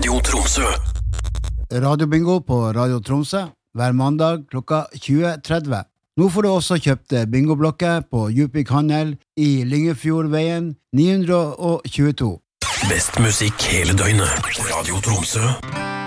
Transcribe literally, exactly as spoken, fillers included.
Radio Tromsø. Radiobingo på Radio Tromsø hver mandag klokka tjue tretti. Nå får du også kjøpt bingoblokker på Djupvik Handel i Lyngefjordveien ni hundre tjueto. Best musikk hele døgnet. Radio Tromsø.